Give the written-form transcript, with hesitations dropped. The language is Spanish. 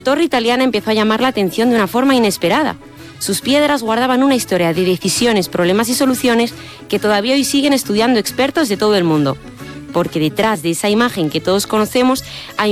torre italiana empezó a llamar la atención de una forma inesperada. Sus piedras guardaban una historia de decisiones, problemas y soluciones que todavía hoy siguen estudiando expertos de todo el mundo. Porque detrás de esa imagen que todos conocemos hay